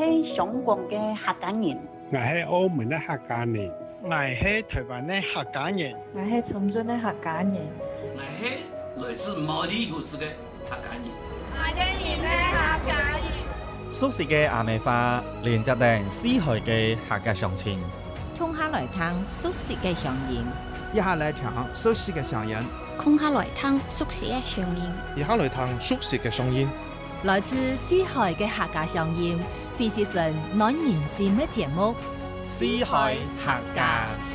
係香港嘅客家人， 我係澳門嘅客家人， 我係台灣嘅客家人， 我係深圳嘅客家人， 我係來自毛里求斯嘅客家人， 我哋係客家人。 熟悉嘅阿美花連接定四海嘅客家鄉親， 通下來聽熟悉嘅鄉音， 一下來聽熟悉嘅聲音， 空下來聽熟悉嘅聲音， 一下來聽熟悉嘅聲音， 來自四海嘅客家鄉音，非是純暖人心嘅節目， 四海客家。